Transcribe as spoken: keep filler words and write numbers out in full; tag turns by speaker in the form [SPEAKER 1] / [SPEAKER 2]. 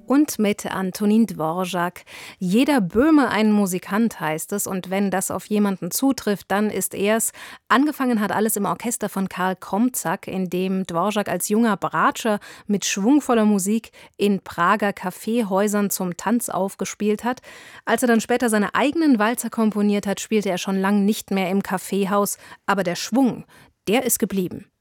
[SPEAKER 1] Und mit Antonin Dvorak. Jeder Böhme ein Musikant, heißt es. Und wenn das auf jemanden zutrifft, dann ist er's. Angefangen hat alles im Orchester von Karl Kromzak, in dem Dvorak als junger Bratscher mit schwungvoller Musik in Prager Kaffeehäusern zum Tanz aufgespielt hat. Als er dann später seine eigenen Walzer komponiert hat, spielte er schon lang nicht mehr im Kaffeehaus. Aber der Schwung, der ist geblieben.